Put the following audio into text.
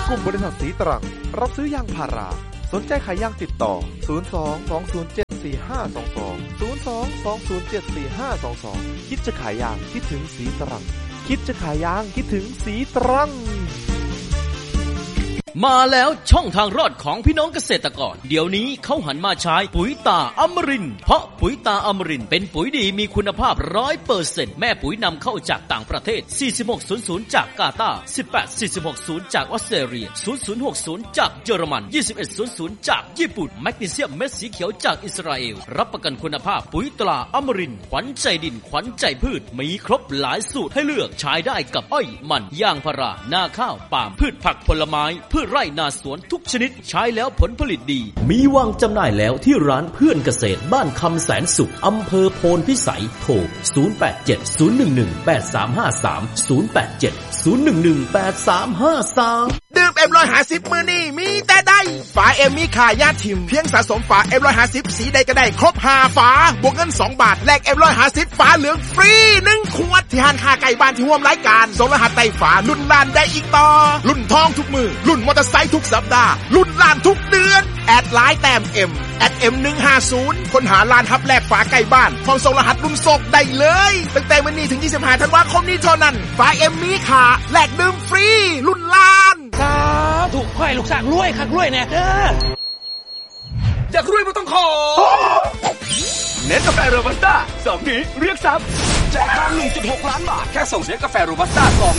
กลุ่มบริษัทสีตรังรับซื้อยางพาราสนใจขายยางติดต่อ02-207-4522 คิดจะขายยางคิดถึงสีตรังคิดจะขายยางคิดถึงสีตรังมาแล้วช่องทางรอดของพี่น้องเกษตรกรเดี๋ยวนี้เขาหันมาใช้ปุ๋ยตาอมรินทร์เพราะปุ๋ยตาอมรินทร์เป็นปุ๋ยดีมีคุณภาพ 100% แม่ปุ๋ยนำเข้าจากต่างประเทศ4600จากกาตาร์18460จากออสเตรเลีย0060จากเยอรมัน2100จากญี่ปุ่นแมกนีเซียมเม็ดสีเขียวจากอิสราเอลรับประกันคุณภาพปุ๋ยตราอมรินทร์ขวัญใจดินขวัญใจพืชมีครบหลายสูตรให้เลือกใช้ได้กับอ้อยมันยางพารานาข้าวปาล์มพืชผักผลไม้พืชไร่นาสวนทุกชนิดใช้แล้วผลผลิตดีมีวางจำหน่ายแล้วที่ร้านเพื่อนเกษตรบ้านคำแสนสุขอำเภอโพนพิสัยโทร0870118353 ดื่มM150มื้อนี้มีแต่ได้ฝาเอ็มมีค่าญาติทิมเพียงสะสมฝา M150 สีใดก็ได้ครบ5ฝาบวกเงิน2บาทแลก M150 ฝาเหลืองฟรี1ขวดที่ห้างค้าไก่บ้านที่ร่วมรายการส่งรหัสใต้ฝาลุ้นล้านได้อีกต่อลุ้นทองทุกมือลุ้นมอเตอร์ไซค์ทุกสัปดาห์ลุ้นล้านทุกเดือนแอดไลน์แต้ม M @M150 ค้นหาล้านฮับแลกฝาไก่บ้านพร้อมส่งรหัสลุ้นโชคได้เลยตั้งแต่วันนี้ถึง25ธันวาคมนี้เท่านั้นฝา M มีค่าแลกดื่มฟรีลุ้นล้านถูกค่อยลูกสร้างรวยคักรวยแน่เด้ออยากรวยบ่ต้องขอเน้นกาแฟโรบัสต้า2นี้เรียกทรัพย์แจกทอง 1.6 ล้านบาทแค่ส่งเสียกาแฟโรบัสต้า2